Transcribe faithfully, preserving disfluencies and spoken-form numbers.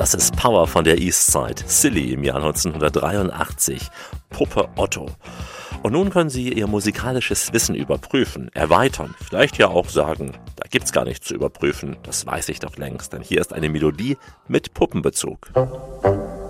Das ist Power von der Eastside, Silly im Jahr neunzehnhundertdreiundachtzig, Puppe Otto. Und nun können Sie Ihr musikalisches Wissen überprüfen, erweitern, vielleicht ja auch sagen, da gibt's gar nichts zu überprüfen, das weiß ich doch längst, denn hier ist eine Melodie mit Puppenbezug.